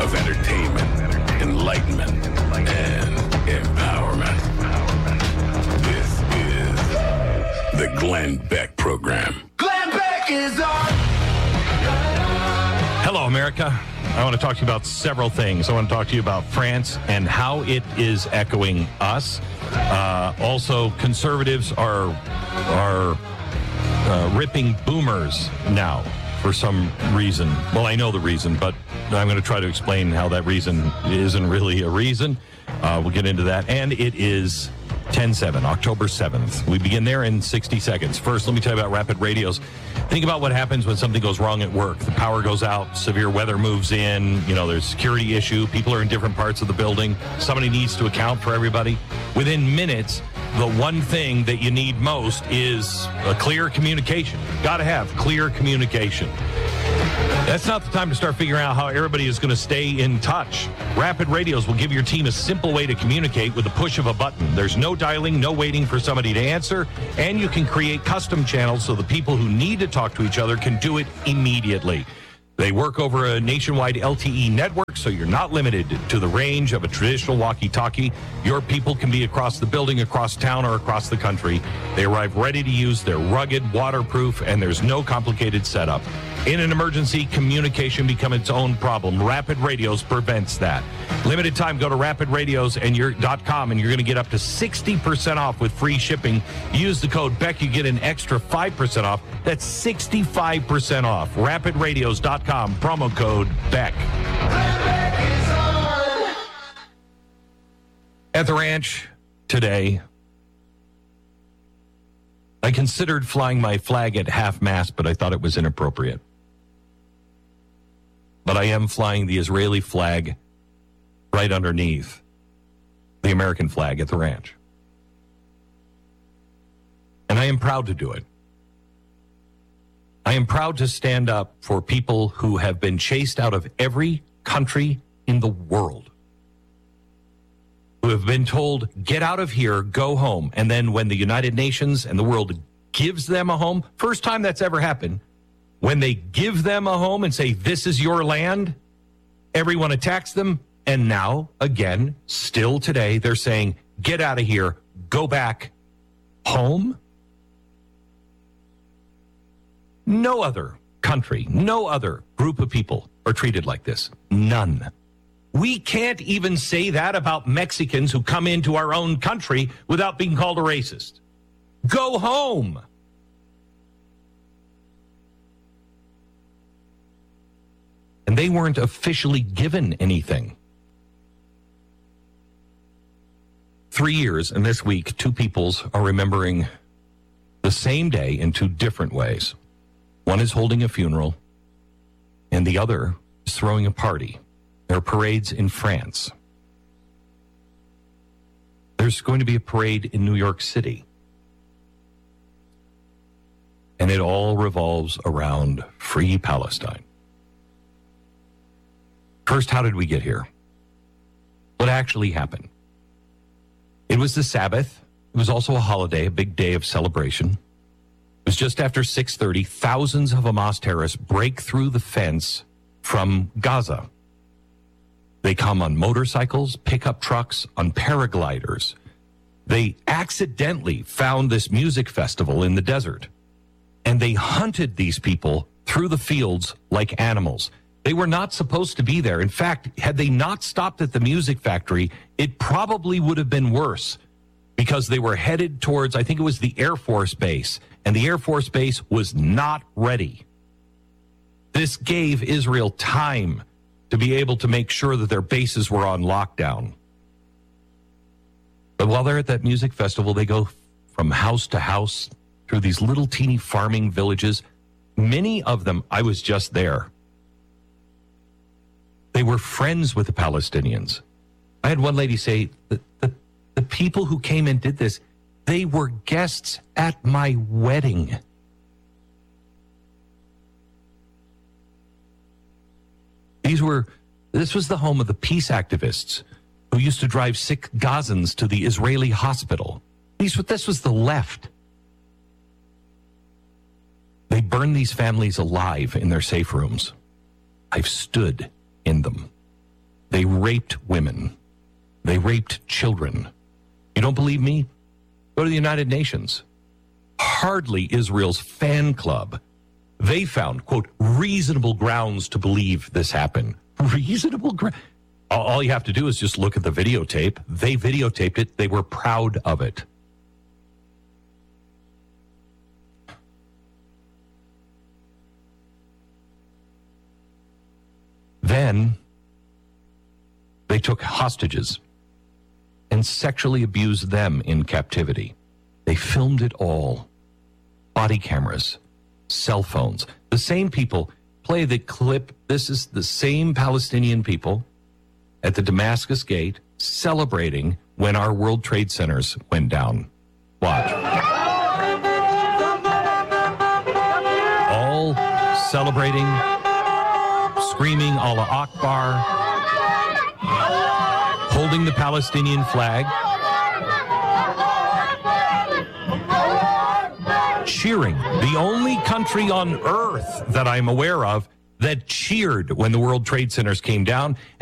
of entertainment, enlightenment, and empowerment. This is the Glenn Beck Program. Glenn Beck is on. Hello, America. I want to talk to you about several things. I want to talk to you about France and how it is echoing us. Also, conservatives are ripping boomers now for some reason. Well, I know the reason, but I'm going to try to explain how that reason isn't really a reason. We'll get into that. And it is 10/7, October 7th. We begin there in 60 seconds. First, let me tell you about Rapid Radios. Think about what happens when something goes wrong at work. The power goes out, severe weather moves in, there's a security issue, people are in different parts of the building, somebody needs to account for everybody. Within minutes, the one thing that you need most is a clear communication. Got to have clear communication. That's not the time to start figuring out how everybody is going to stay in touch. Rapid Radios will give your team a simple way to communicate with the push of a button. There's no dialing, no waiting for somebody to answer, and you can create custom channels so the people who need to talk to each other can do it immediately. They work over a nationwide LTE network, so you're not limited to the range of a traditional walkie-talkie. Your people can be across the building, across town, or across the country. They arrive ready to use. They're rugged, waterproof, and there's no complicated setup. In an emergency, communication becomes its own problem. Rapid Radios prevents that. Limited time, go to rapidradios.com and you're going to get up to 60% off with free shipping. Use the code BECK, you get an extra 5% off. That's 65% off. Rapidradios.com, promo code BECK. At the ranch today, I considered flying my flag at half-mast, but I thought it was inappropriate. But I am flying the Israeli flag right underneath the American flag at the ranch. And I am proud to do it. I am proud to stand up for people who have been chased out of every country in the world, who have been told, get out of here, go home. And then when the United Nations and the world gives them a home, first time that's ever happened, when they give them a home and say, this is your land, everyone attacks them. And now, again, still today, they're saying, get out of here, go back home. No other country, no other group of people are treated like this. None. We can't even say that about Mexicans who come into our own country without being called a racist. Go home. And they weren't officially given anything. 3 years, and this week, two peoples are remembering the same day in two different ways. One is holding a funeral, and the other is throwing a party. There are parades in France. There's going to be a parade in New York City. And it all revolves around Free Palestine. First, how did we get here? What actually happened? It was the Sabbath. It was also a holiday, a big day of celebration. It was just after 6:30. Thousands of Hamas terrorists break through the fence from Gaza. They come on motorcycles, pickup trucks, on paragliders. They accidentally found this music festival in the desert, and they hunted these people through the fields like animals. They were not supposed to be there. In fact, had they not stopped at the music factory, it probably would have been worse, because they were headed towards, I think it was the Air Force Base, and the Air Force Base was not ready. This gave Israel time to be able to make sure that their bases were on lockdown. But while they're at that music festival, they go from house to house through these little teeny farming villages. Many of them, I was just there. They were friends with the Palestinians. I had one lady say that the people who came and did this, they were guests at my wedding. This was the home of the peace activists who used to drive sick Gazans to the Israeli hospital. This was the left. They burned these families alive in their safe rooms. I've stood in them. They raped women. They raped children. You don't believe me? Go to the United Nations. Hardly Israel's fan club. They found, quote, reasonable grounds to believe this happened. Reasonable grounds. All you have to do is just look at the videotape. They videotaped it. They were proud of it. Then they took hostages and sexually abused them in captivity. They filmed it all. Body cameras, cell phones. The same people play the clip. This is the same Palestinian people at the Damascus Gate celebrating when our World Trade Centers went down. Watch. All celebrating, screaming Allah Akbar, holding the Palestinian flag, cheering. The only country on earth that I'm aware of that cheered when the World Trade Centers came down.